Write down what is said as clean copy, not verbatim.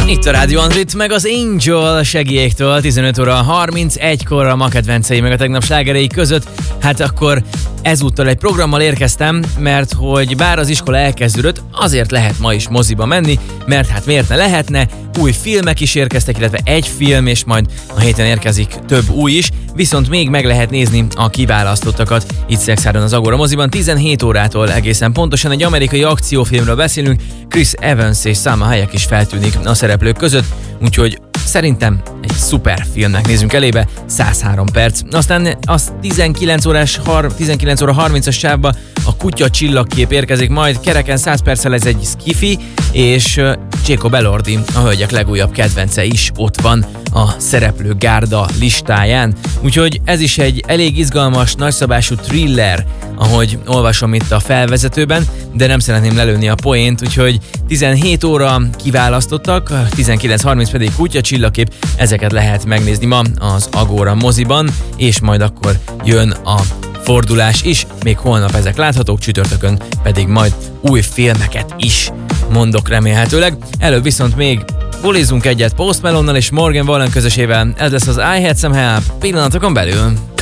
Itt a Rádió Andrit, meg az Angel segélyéktől 15 óra 31-kor a ma kedvencei meg a tegnap slágerei között. Hát akkor ezúttal egy programmal érkeztem, mert hogy bár az iskola elkezdődött, azért lehet ma is moziba menni, mert hát miért ne lehetne, új filmek is érkeztek, illetve egy film, és majd a héten érkezik több új is, viszont még meg lehet nézni a kiválasztottakat itt Szexárdon az Agora moziban. 17 órától egészen pontosan egy amerikai akciófilmről beszélünk, Chris Evans és Salma Hayek is feltűnik a szereplők között, úgyhogy szerintem egy szuper filmnek nézünk elébe, 103 perc. Aztán az 19 óra 30-as sávba a Kutya csillagkép érkezik, majd kereken 100 perccel ez egy skifi, és Jacob Elordi, a hölgyek legújabb kedvence is ott van a szereplő gárda listáján. Úgyhogy ez is egy elég izgalmas, nagyszabású thriller, ahogy olvasom itt a felvezetőben, de nem szeretném lelőni a poént, úgyhogy 17 óra kiválasztottak, 19:30 pedig Kutya csillagkép, ezeket lehet megnézni ma az Agora moziban, és majd akkor jön a fordulás is, még holnap ezek láthatók, csütörtökön pedig majd új filmeket is mondok remélhetőleg. Előbb viszont még bulizunk egyet Post Malone-nal és Morgan Wallen közösével, ez lesz az I Had Some Help pillanatokon belül.